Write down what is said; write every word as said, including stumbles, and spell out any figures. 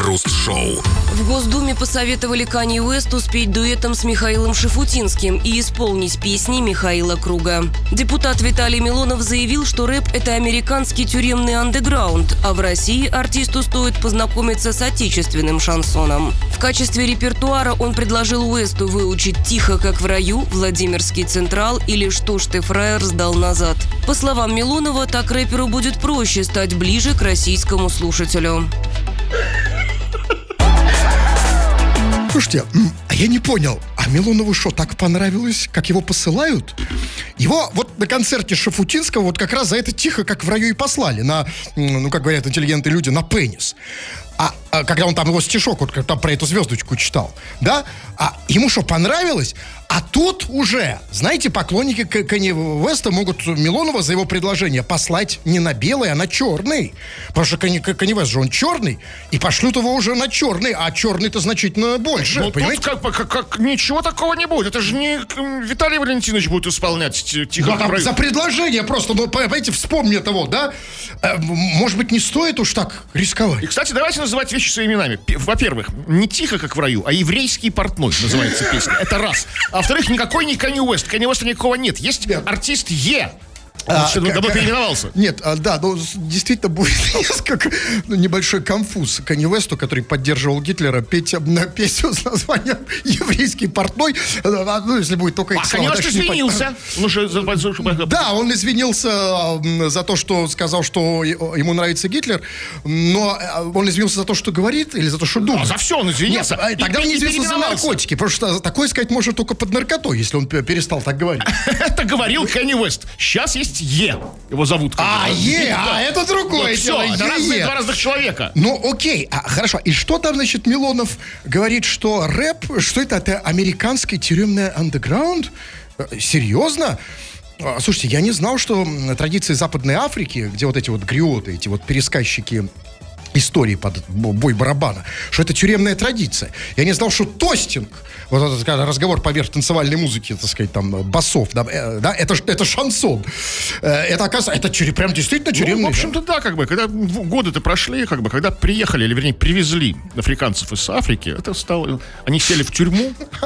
Крем-хруст-шоу. В Госдуме посоветовали Канье Уэсту спеть дуэтом с Михаилом Шафутинским и исполнить песни Михаила Круга. Депутат Виталий Милонов заявил, что рэп – это американский тюремный андеграунд, а в России артисту стоит познакомиться с отечественным шансоном. В качестве репертуара он предложил Уэсту выучить «Тихо, как в раю», «Владимирский Централ» или «Что ж ты, фраер, сдал назад». По словам Милонова, так рэперу будет проще стать ближе к российскому слушателю. Слушайте, а я не понял, а Милонову что, так понравилось, как его посылают? Его вот на концерте Шафутинского вот как раз за это «Тихо, как в раю» и послали на, ну, как говорят интеллигентные люди, на пенис. А, а когда он там его стишок, вот там про эту звездочку читал, да? А ему что, понравилось? А тут уже, знаете, поклонники Канье Уэста могут Милонова за его предложение послать не на белый, а на черный. Потому что Канье Уэст же он черный, и пошлют его уже на черный, а черный-то значительно больше, ну, понимаете? Тут как, как, как ничего такого не будет. Это же не Виталий Валентинович будет исполнять «Тихо, ну, там, за предложение просто, ну, понимаете, вспомни этого, да? Может быть, не стоит уж так рисковать. И, кстати, давайте называть вещи своими именами. Во-первых, не «Тихо, как в раю», а «Еврейский портной» называется песня. Это раз. А во-вторых, никакой не Канье Уэст. Канье Уэста никакого нет. Есть нет. Артист Е. Он а, что, давно переименовался. Нет, а, да, ну, действительно будет несколько, ну, небольшой конфуз Канье Уэсту, который поддерживал Гитлера, петь на песню с названием «Еврейский портной». Ну, если будет только... А Канье Уэст извинился. Ну, что, за... Да, он извинился за то, что сказал, что ему нравится Гитлер, но он извинился за то, что говорит, или за то, что думает. А, за все он извинился. Нет, тогда он не извинился за наркотики, потому что такое сказать можно только под наркотой, если он перестал так говорить. Это говорил Канье Уэст. Сейчас есть Е. Его зовут. А, Е, а это другое дело. Все, это разные, два разных человека. Ну, окей, а, хорошо. И что там, значит, Милонов говорит, что рэп, что это, это американский тюремный андеграунд? Серьезно? Слушайте, я не знал, что традиции Западной Африки, где вот эти вот гриоты, эти вот пересказчики истории под бой барабана, что это тюремная традиция. Я не знал, что тостинг, вот этот разговор поверх танцевальной музыки, так сказать, там, басов, да, э, да это, это шансон. Э, это, оказывается, это тюрем, прям действительно тюремный. Ну, в общем-то, да, как бы, когда годы-то прошли, как бы, когда приехали, или, вернее, привезли африканцев из Африки, это стало... Они сели в тюрьму,